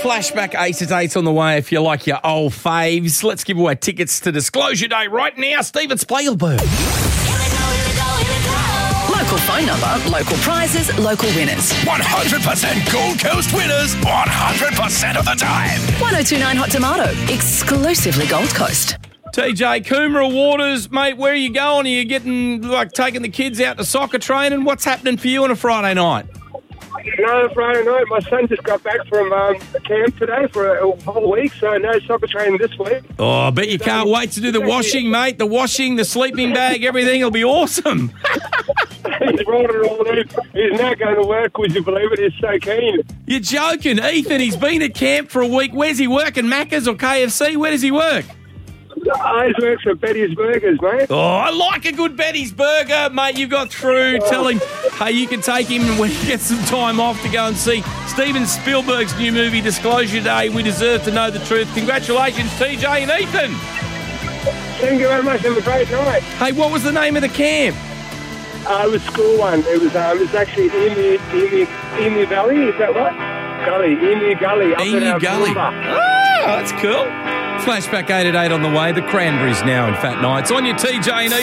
Flashback 8 at 8 on the way if you like your old faves. Let's give away tickets to Disclosure Day right now. Steven Spielberg. Local phone number, local prizes, local winners. 100% Gold Coast winners 100% of the time. 1029 Hot Tomato, exclusively Gold Coast. TJ, Coomera Waters, mate, where are you going? Are you taking the kids out to soccer training? What's happening for you on a Friday night? No, Friday night. My son just got back from camp today for a whole week, so no soccer training this week. Oh, I bet you can't wait to do the washing, mate. The washing, the sleeping bag, everything will be awesome. He's rolled it all in. He's now going to work, would you believe it? He's so keen. You're joking. Ethan, he's been at camp for a week. Where's he working? Macca's or KFC? Where does he work? He's worked for Betty's Burgers, mate. Oh, I like a good Betty's burger, mate. You got through. Tell him, hey, you can take him when he gets some time off to go and see Steven Spielberg's new movie, Disclosure Day. We deserve to know the truth. Congratulations, TJ and Ethan. Thank you very much. Have a great night. Hey, what was the name of the camp? It was school one. It was actually Emu Valley. Is that right? Gully. Emu Gully. Emu Gully. Oh, that's cool. Flashback 8 at 8 on the way. The Cranberries now in Fat Nights. On your TJ and